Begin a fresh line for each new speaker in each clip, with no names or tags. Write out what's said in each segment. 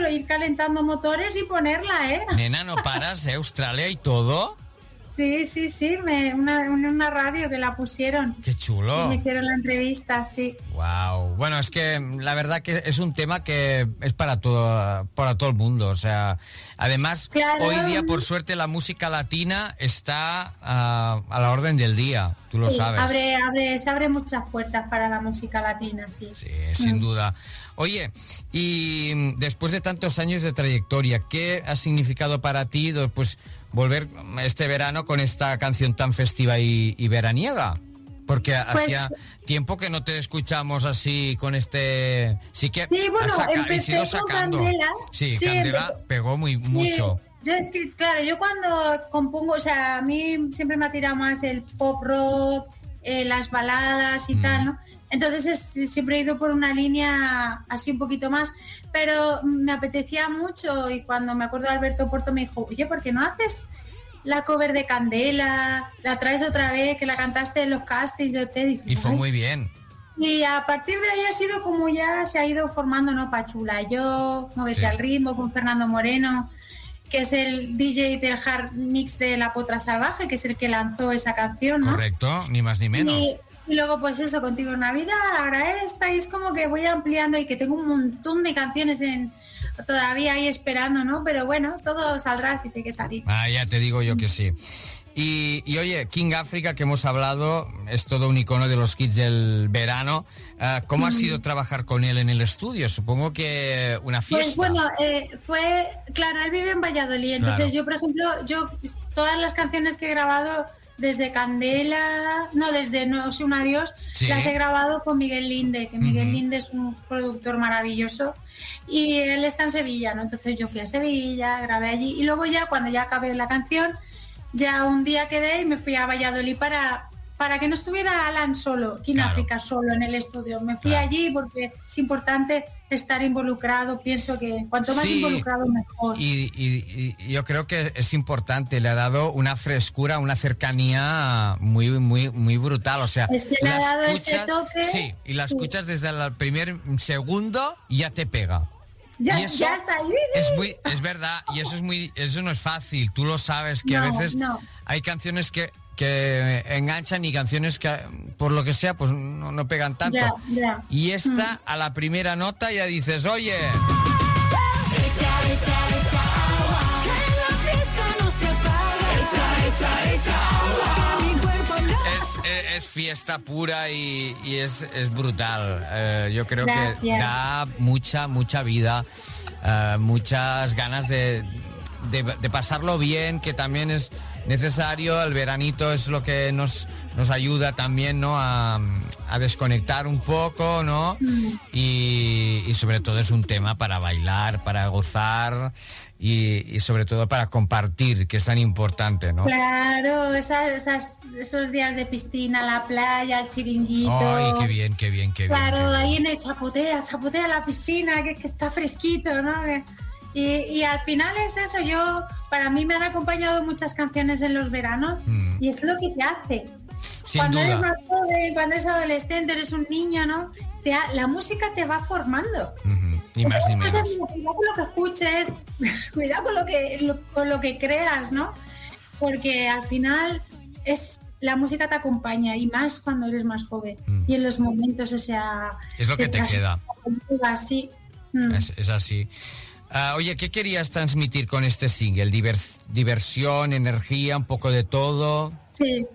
ir calentando motores y ponerla, ¿eh?
Nena, no paras, Australia y todo.
Sí, una radio que la pusieron.
¡Qué chulo!
Y me hicieron la entrevista, sí.
Wow. Bueno, es que la verdad que es un tema que es para todo el mundo. O sea, además,
claro.
Hoy día, por suerte, la música latina está a la orden del día. Tú lo sabes.
Se abre muchas puertas para la música latina, sí.
Sí, sin duda. Oye, y después de tantos años de trayectoria, ¿qué ha significado para ti, pues, volver este verano con esta canción tan festiva y veraniega? Porque hacía tiempo que no te escuchamos así con este... Sí, bueno,
he sido sacando. Candela.
Sí, Candela pegó mucho.
Yo cuando compongo, o sea, a mí siempre me ha tirado más el pop rock, las baladas y tal, ¿no? Entonces siempre he ido por una línea así un poquito más, pero me apetecía mucho y cuando me acuerdo de Alberto Porto me dijo, oye, ¿por qué no haces la cover de Candela? La traes otra vez, que la cantaste en los castings de OT.
Y fue muy bien.
Y a partir de ahí ha sido como ya se ha ido formando, ¿no? Pachula Yo, Móvete al ritmo con Fernando Moreno, que es el DJ del hard mix de La Potra Salvaje, que es el que lanzó esa canción, ¿no?
Correcto, ni más ni menos.
Y luego pues eso, Contigo en Navidad, ahora esta, y es como que voy ampliando y que tengo un montón de canciones todavía ahí esperando, ¿no? Pero bueno, todo saldrá si tiene que salir.
Ya te digo yo que sí. Y oye, King África, que hemos hablado, es todo un icono de los hits del verano. ¿Cómo ha sido trabajar con él en el estudio? Supongo que una fiesta.
Pues bueno, claro, él vive en Valladolid, entonces yo, por ejemplo, todas las canciones que he grabado desde Candela, desde No sé un adiós, las he grabado con Miguel Linde, que Miguel Linde es un productor maravilloso y él está en Sevilla, ¿no? Entonces yo fui a Sevilla, grabé allí y luego ya cuando ya acabé la canción, ya un día quedé y me fui a Valladolid para que no estuviera Alan solo, King África solo en el estudio. Me fui allí porque es importante estar involucrado. Pienso que cuanto más involucrado mejor.
Y yo creo que es importante. Le ha dado una frescura, una cercanía muy, muy, muy brutal. O sea,
es que le ha dado ese toque.
Sí, y la escuchas desde el primer segundo y ya te pega.
Ya está ahí.
Es verdad, y eso no es fácil. Tú lo sabes que a veces hay canciones que enganchan y canciones que por lo que sea pues no pegan tanto. Y esta a la primera nota ya dices, oye, es fiesta pura y es brutal. Yo creo que da mucha vida, muchas ganas de pasarlo bien, que también es necesario. El veranito es lo que nos ayuda también, ¿no? A desconectar un poco, ¿no? Y sobre todo es un tema para bailar, para gozar y sobre todo para compartir, que es tan importante, ¿no?
Claro, esos días de piscina, la playa, el chiringuito.
¡Ay, qué bien!
Claro, ahí en el chapotea la piscina, que está fresquito, ¿no? Y al final es eso. Para mí me han acompañado muchas canciones en los veranos y es lo que te hace. Cuando eres más joven, cuando eres adolescente, eres un niño, ¿no? La música te va formando.
Ni más ni menos.
Cuidado con lo que escuches, cuidado con lo que creas, ¿no? Porque al final la música te acompaña y más cuando eres más joven. Y en los momentos, o sea...
Es lo que te queda.
Así.
Es así. Oye, ¿qué querías transmitir con este single? Diversión, energía, un poco de todo.
Sí.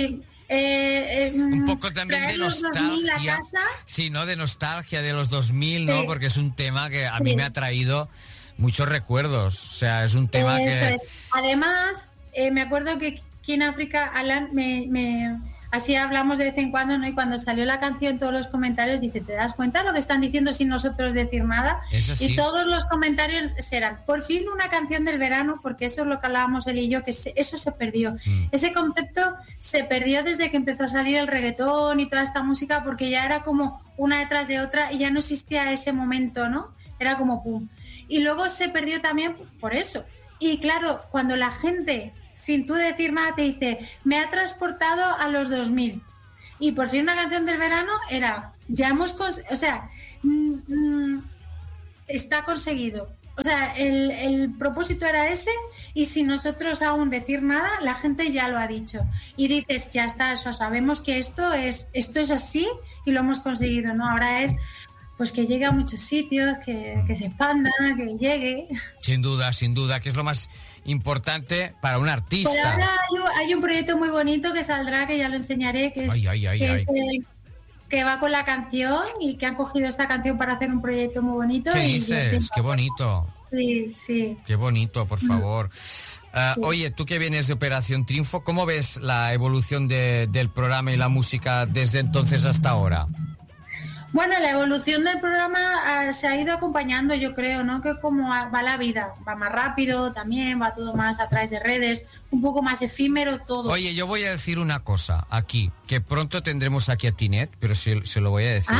Un poco también de nostalgia. Sí, ¿no? De nostalgia de los 2000, ¿no? Porque es un tema que a mí me ha traído muchos recuerdos. O sea, es un tema que...
Además, me acuerdo que aquí en África, Alan, así hablamos de vez en cuando, ¿no? Y cuando salió la canción, todos los comentarios dice, ¿te das cuenta lo que están diciendo sin nosotros decir nada? Y todos los comentarios serán, por fin una canción del verano, porque eso es lo que hablábamos él y yo, que eso se perdió. Ese concepto se perdió desde que empezó a salir el reggaetón y toda esta música, porque ya era como una detrás de otra y ya no existía ese momento, ¿no? Era como pum. Y luego se perdió también por eso. Y claro, cuando la gente... sin tú decir nada te dice, me ha transportado a los 2000. Y por fin una canción del verano era, está conseguido. O sea, el propósito era ese y sin nosotros aún decir nada, la gente ya lo ha dicho. Y dices, ya está, o sea, sabemos que esto es así y lo hemos conseguido, ¿no? Ahora es pues que llegue a muchos sitios, que se expanda, que llegue.
Sin duda, que es lo más importante para un artista.
Pero ahora hay un proyecto muy bonito que saldrá, que ya lo enseñaré, que es que va con la canción y que han cogido esta canción para hacer un proyecto muy bonito.
¿Qué dices? ¡Qué bonito!
Sí.
Qué bonito, por favor. Oye, tú que vienes de Operación Triunfo, ¿cómo ves la evolución del programa y la música desde entonces hasta ahora?
Bueno, la evolución del programa se ha ido acompañando, yo creo, ¿no? Que como va la vida, va más rápido también, va todo más a través de redes, un poco más efímero todo.
Oye, yo voy a decir una cosa aquí, que pronto tendremos aquí a Tinet, pero se lo voy a decir.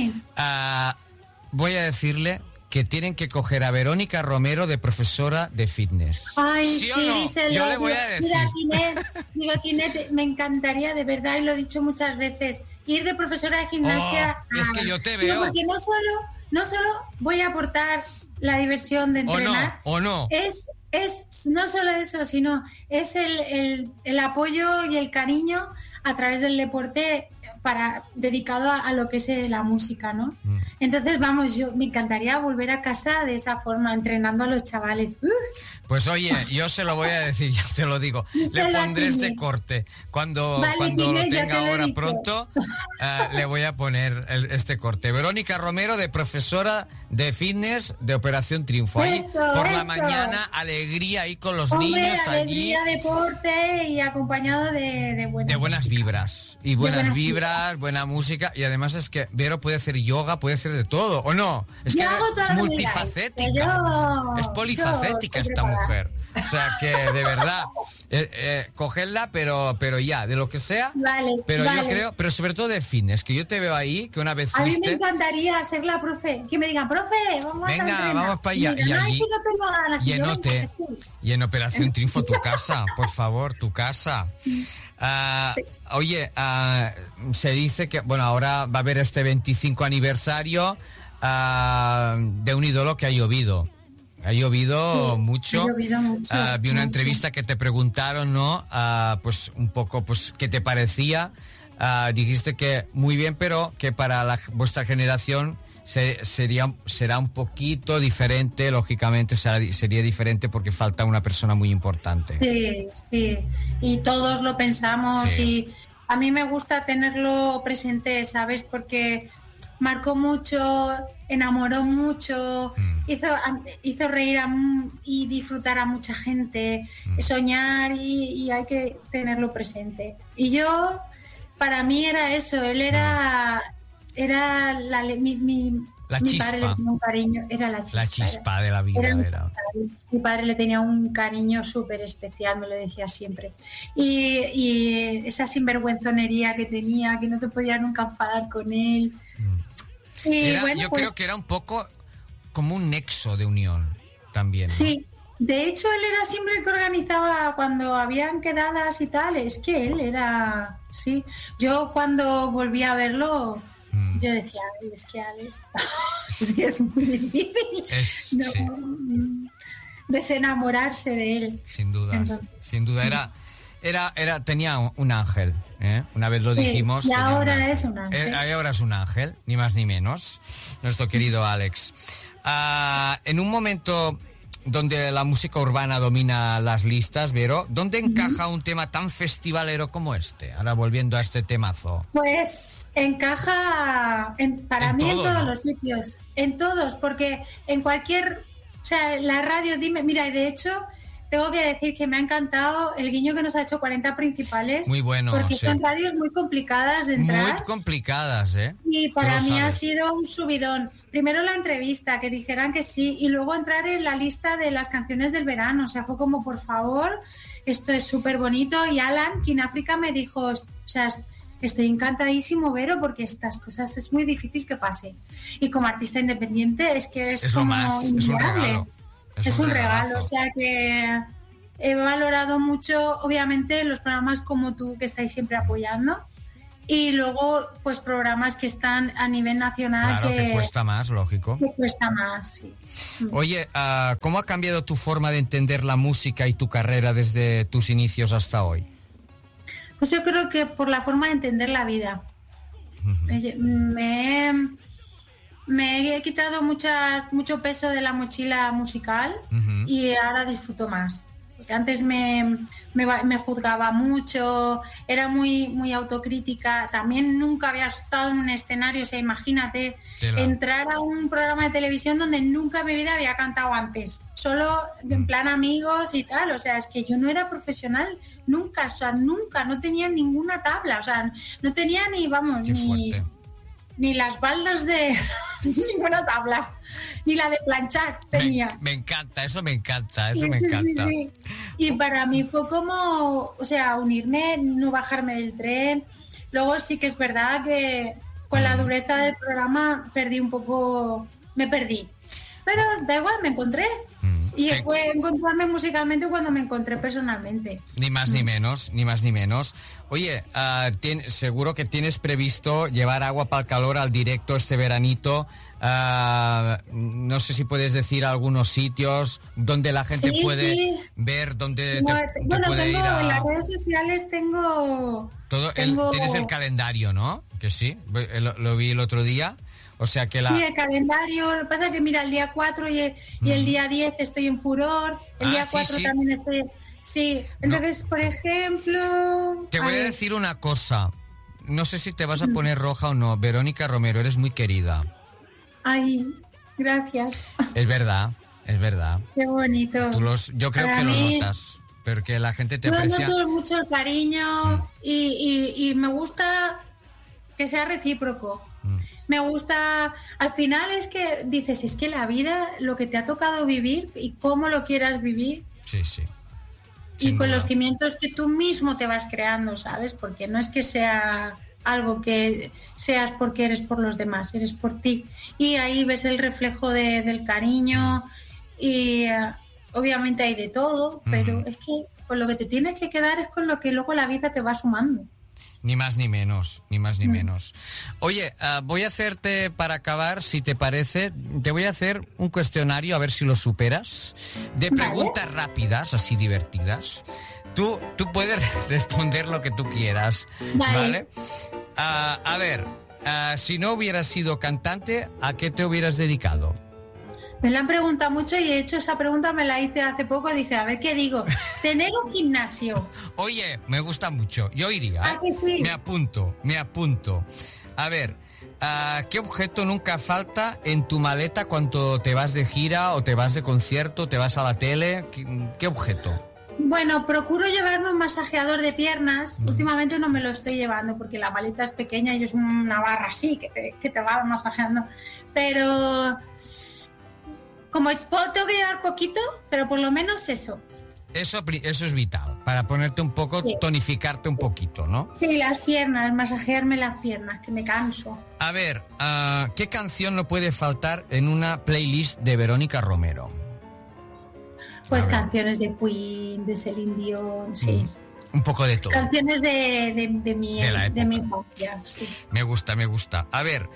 Voy a decirle que tienen que coger a Verónica Romero de profesora de fitness.
Ay, ¿sí, no? Díselo.
Yo le voy a decir.
Mira, Tinet, me encantaría, de verdad, y lo he dicho muchas veces, ir de profesora de gimnasia.
Es que yo te veo.
Porque no solo voy a aportar la diversión de entrenar.
¿O no?
Es no solo eso, sino es el apoyo y el cariño a través del deporte dedicado a lo que es la música, ¿no? Entonces, vamos, yo me encantaría volver a casa de esa forma, entrenando a los chavales.
Pues oye, yo se lo voy a decir, ya te lo digo. Le pondré este corte. Cuando lo tenga ahora pronto, le voy a poner este corte. Verónica Romero, de profesora de fitness de Operación Triunfo. Ahí por la mañana, alegría ahí con los niños allí.
Alegría, deporte y acompañado de
buenas vibras. Y buenas vibras, buena música. Y además es que Vero puede hacer yoga, puede hacer de todo, ¿o no? Es que es multifacética. Es polifacética esta mujer. O sea que, de verdad, cogerla, pero ya, de lo que sea. Pero yo creo, pero sobre todo de fitness, que yo te veo ahí, que una vez fuiste...
A mí me encantaría ser la profe, que me digan, profe,
vamos para allá.
Y allí, no tengo ganas.
Y en Operación Triunfo, tu casa, por favor, tu casa. Oye, se dice que, bueno, ahora va a haber este 25 aniversario de un ídolo que ha llovido. Ha llovido mucho. Vi una entrevista que te preguntaron, ¿no? Pues un poco, pues, ¿qué te parecía? Dijiste que muy bien, pero que para vuestra generación será un poquito diferente, lógicamente sería diferente porque falta una persona muy importante.
Sí, y todos lo pensamos y a mí me gusta tenerlo presente, ¿sabes? Porque marcó mucho, enamoró mucho, hizo reír y disfrutar a mucha gente, soñar y hay que tenerlo presente. Y yo, para mí era eso, él era mi padre le tenía un cariño, era la
chispa de la vida.
Mi padre le tenía un cariño súper especial, me lo decía siempre. Y esa sinvergüenzonería que tenía, que no te podías nunca enfadar con él.
Yo creo que era un poco como un nexo de unión también, ¿no?
Sí, de hecho él era siempre el que organizaba cuando habían quedadas y tal, es que él era... Sí, yo cuando volví a verlo... Yo decía, es que Alex, es muy difícil desenamorarse de él.
Sin duda, tenía un ángel, ¿eh? Una vez lo dijimos.
Y ahora es un ángel.
Ahora es un ángel, ni más ni menos, nuestro querido Alex. En un momento donde la música urbana domina las listas, Vero, ¿dónde encaja un tema tan festivalero como este? Ahora volviendo a este temazo.
Pues encaja para mí en todos los sitios, en todos, porque en cualquier, o sea, la radio, mira, y de hecho tengo que decir que me ha encantado el guiño que nos ha hecho 40 Principales.
Muy bueno,
porque son radios muy complicadas de entrar.
Muy complicadas, ¿eh?
Y para mí ha sido un subidón. Primero la entrevista, que dijeran que sí, y luego entrar en la lista de las canciones del verano. O sea, fue como, por favor, esto es súper bonito. Y Alan, King África, me dijo, o sea, estoy encantadísimo, Vero, porque estas cosas es muy difícil que pase. Y como artista independiente es que es como
es un regalo.
Es un regalo, o sea que he valorado mucho, obviamente, los programas como tú que estáis siempre apoyando Y luego, pues programas que están a nivel nacional.
Claro, que cuesta más, lógico.
Que cuesta más, sí.
Oye, ¿cómo ha cambiado tu forma de entender la música y tu carrera desde tus inicios hasta hoy?
Pues yo creo que por la forma de entender la vida. Me he quitado mucho peso de la mochila musical y ahora disfruto más. Porque antes me juzgaba mucho, era muy autocrítica. También nunca había estado en un escenario, o sea, imagínate entrar a un programa de televisión donde nunca en mi vida había cantado antes. Solo en plan amigos y tal. O sea, es que yo no era profesional nunca, o sea, nunca, no tenía ninguna tabla. O sea, no tenía ni las baldas de ninguna tabla, ni la de planchar tenía.
Me encanta, eso me encanta, eso me encanta.
Sí. Y para mí fue como, o sea, unirme, no bajarme del tren. Luego sí que es verdad que con la dureza del programa me perdí. Pero da igual, me encontré. Y fue encontrarme musicalmente cuando me encontré personalmente.
Ni más ni menos, ni más ni menos. Oye, seguro que tienes previsto llevar agua para el calor al directo este veranito. No sé si puedes decir algunos sitios donde la gente puede ver, donde te puede ir a...
En las redes sociales tengo...
Tienes el calendario, ¿no? Que sí, lo vi el otro día. O sea que
Sí, el calendario. Lo que pasa es que, mira, el día 4 y el día 10 estoy en Furor. El día 4
sí.
también estoy... Sí, entonces, por ejemplo...
Te voy a decir una cosa. No sé si te vas a poner roja o no. Verónica Romero, eres muy querida.
Ay, gracias.
Es verdad.
Qué bonito.
Yo creo que lo notas. Porque la gente te aprecia.
Yo noto mucho el cariño y me gusta que sea recíproco. Me gusta, al final es que dices, es que la vida, lo que te ha tocado vivir y cómo lo quieras vivir.
Sí.
Y con los cimientos que tú mismo te vas creando, ¿sabes? Porque no es que sea algo que seas porque eres por los demás, eres por ti. Y ahí ves el reflejo del cariño y obviamente hay de todo, pero es que con lo que te tienes que quedar es con lo que luego la vida te va sumando.
Ni más ni menos. Oye, voy a hacerte, para acabar, si te parece, te voy a hacer un cuestionario, a ver si lo superas, de preguntas rápidas, así divertidas. Tú puedes responder lo que tú quieras, ¿vale? A ver, si no hubieras sido cantante, ¿a qué te hubieras dedicado?
Me lo han preguntado mucho y de hecho esa pregunta me la hice hace poco. Dije, a ver qué digo. Tener un gimnasio.
Oye, me gusta mucho. Yo iría.
¿A que sí?
Me apunto. A ver, ¿qué objeto nunca falta en tu maleta cuando te vas de gira o te vas de concierto, te vas a la tele? ¿Qué objeto?
Bueno, procuro llevarme un masajeador de piernas. Últimamente no me lo estoy llevando porque la maleta es pequeña y es una barra así que te va masajeando. Pero... como tengo que llevar poquito, pero por lo menos eso.
Eso es vital, para ponerte un poco, tonificarte un poquito, ¿no?
Sí, las piernas, masajearme las piernas, que me canso.
A ver, ¿qué canción no puede faltar en una playlist de Verónica Romero?
Pues canciones de Queen, de Celine Dion, sí.
Un poco de todo.
Canciones de mi infancia, sí.
Me gusta. A ver,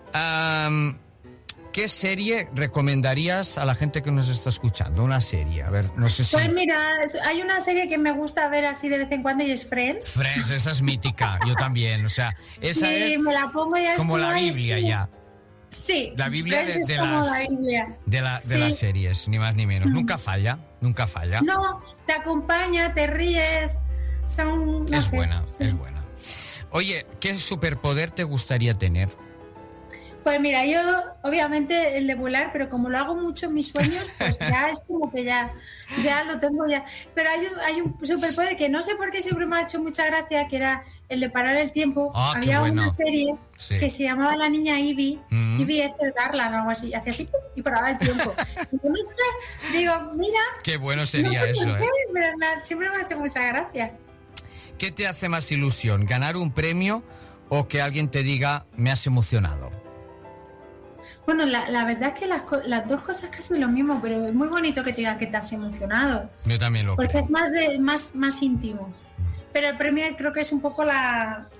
¿qué serie recomendarías a la gente que nos está escuchando? Una serie, a ver, no sé si...
Pues mira, hay una serie que me gusta ver así de vez en cuando y es Friends.
Friends, esa es mítica, yo también, o sea, esa es
me la pongo ya
como la Biblia ya.
Sí,
la Biblia de las series, ni más ni menos. Nunca falla.
No, te acompaña, te ríes,
es buena. Oye, ¿qué superpoder te gustaría tener?
Pues mira, yo obviamente el de volar, pero como lo hago mucho en mis sueños, pues ya es como que ya lo tengo ya. Pero hay un superpoder que no sé por qué siempre me ha hecho mucha gracia, que era el de parar el tiempo. Había una serie que se llamaba La Niña Ivy, Ivy Ethel Garland o algo así, hacía así y paraba el tiempo. Y yo no sé, digo, mira...
Qué bueno sería
no sé
eso,
por qué, pero siempre me ha hecho mucha gracia.
¿Qué te hace más ilusión, ganar un premio o que alguien te diga, me has emocionado?
Bueno, la verdad es que las dos cosas casi lo mismo, pero es muy bonito que te digan que te has emocionado.
Yo también lo creo.
Porque es más íntimo. Pero el premio creo que es un poco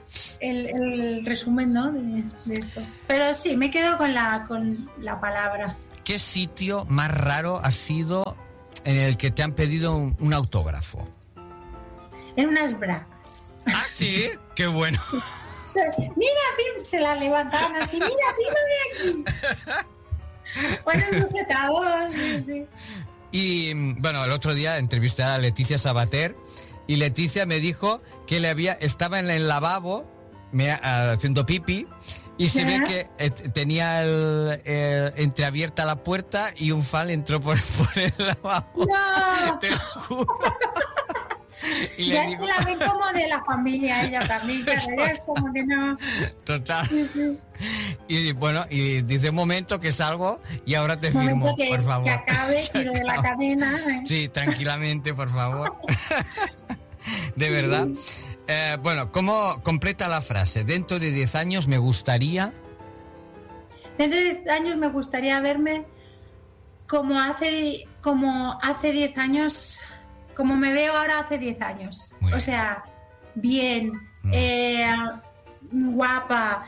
el resumen, ¿no? de eso. Pero sí, me quedo con la palabra.
¿Qué sitio más raro ha sido en el que te han pedido un autógrafo?
En unas bragas.
¿Ah, sí? ¡Qué bueno!
Mira, se la levantaban así, mira, fírmame aquí. Bueno, sujetador, sí.
Y bueno, el otro día entrevisté a Leticia Sabater y Leticia me dijo que estaba en el lavabo haciendo pipí y se ve que tenía entreabierta la puerta y un fan entró por el lavabo.
¡No!
Te lo juro. Y
ya digo... la ven como de la familia ella también, claro, es como que no.
Total.
Sí.
Y bueno, y dice un momento que salgo y ahora te firmo, por favor.
Que acabe, tiro de la cadena.
Sí, tranquilamente, por favor. De verdad. Bueno, ¿cómo completa la frase? Dentro de 10 años me gustaría...
Dentro de 10 años me gustaría verme como hace 10 años... Como me veo ahora hace 10 años. O sea, bien, guapa,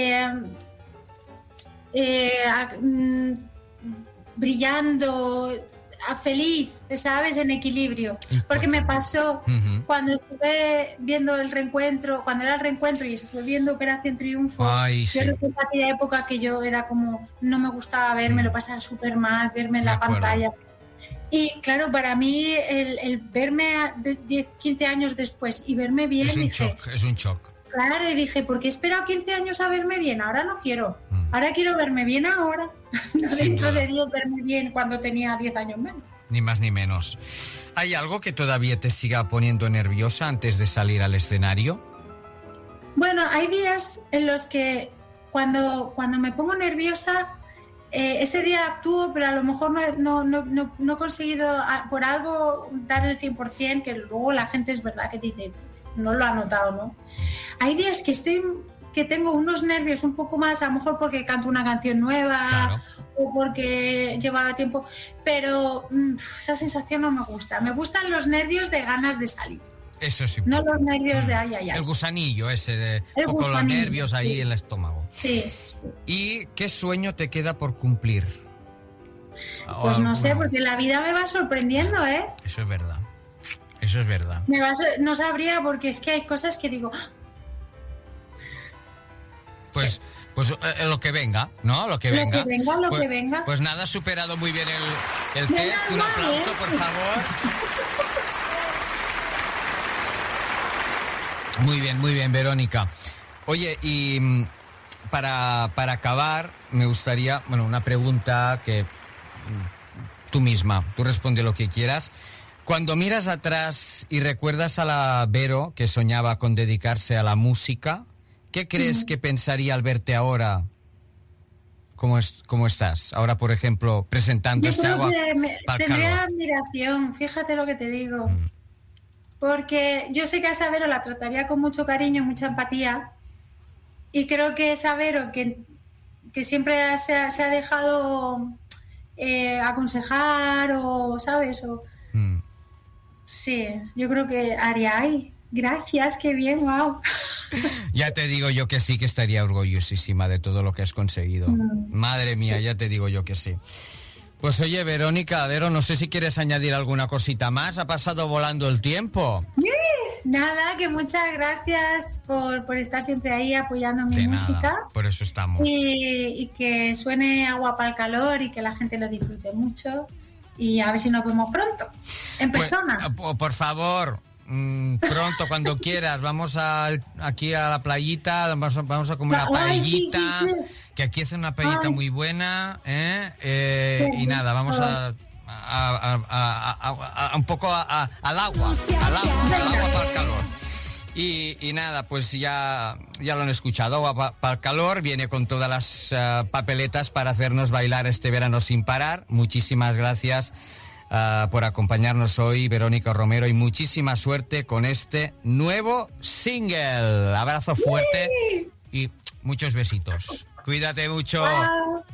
brillando, feliz, ¿sabes? En equilibrio. Importante. Porque me pasó cuando estuve viendo el reencuentro, cuando era el reencuentro y estuve viendo Operación Triunfo.
Ay, sí.
Yo recuerdo aquella época que yo era como, no me gustaba verme, lo pasaba súper mal, verme en la pantalla. Y claro, para mí el verme 10, 15 años después y verme bien...
Es un shock.
Claro, y dije, ¿por qué he esperado 15 años a verme bien? Ahora no quiero. Ahora quiero verme bien ahora. No dentro de 10 verme bien cuando tenía 10 años menos.
Ni más ni menos. ¿Hay algo que todavía te siga poniendo nerviosa antes de salir al escenario?
Bueno, hay días en los que cuando me pongo nerviosa... ese día actúo, pero a lo mejor no he conseguido por algo dar el 100%, que luego la gente es verdad que dice, no lo ha notado, ¿no? Hay días que tengo unos nervios un poco más, a lo mejor porque canto una canción nueva, claro, o porque lleva tiempo, pero esa sensación no me gusta. Me gustan los nervios de ganas de salir.
Eso sí.
No los nervios de ay.
El gusanillo ese, poco los nervios ahí, sí, en el estómago.
Sí.
¿Y qué sueño te queda por cumplir?
Pues no sé, porque la vida me va sorprendiendo, ¿eh?
Eso es verdad. Eso es verdad.
No sabría, porque es que hay cosas que digo...
Pues lo que venga, ¿no? Lo que venga.
Lo que venga.
Pues nada, has superado muy bien el test. Un aplauso, por favor. Muy bien, Verónica. Oye, y para acabar, me gustaría, una pregunta que tú responde lo que quieras. Cuando miras atrás y recuerdas a la Vero que soñaba con dedicarse a la música, ¿qué crees que pensaría al verte ahora? ¿Cómo estás? Ahora, por ejemplo, presentando este agua.
Tendría admiración, fíjate lo que te digo. Porque yo sé que a esa Vero la trataría con mucho cariño, mucha empatía, y creo que esa Vero que siempre se ha dejado aconsejar o, ¿sabes? Sí, yo creo que haría, ay, gracias, qué bien, wow.
Ya te digo yo que sí, que estaría orgullosísima de todo lo que has conseguido. Madre mía, sí. Ya te digo yo que sí. Pues oye, Verónica, Vero, no sé si quieres añadir alguna cosita más. Ha pasado volando el tiempo.
Nada, que muchas gracias por estar siempre ahí apoyando mi música.
Nada, por eso estamos.
Y que suene Agua para el Calor y que la gente lo disfrute mucho. Y a ver si nos vemos pronto, en persona.
Por favor, pronto, cuando quieras. Vamos aquí a la playita, vamos a comer una paellita. Sí. Que aquí hacen una paellita muy buena, y nada, vamos a un poco al agua para el calor. Y nada, pues ya lo han escuchado. Agua para el Calor viene con todas las papeletas para hacernos bailar este verano sin parar. Muchísimas gracias por acompañarnos hoy, Verónica Romero, y muchísima suerte con este nuevo single. Abrazo fuerte y muchos besitos. Cuídate mucho.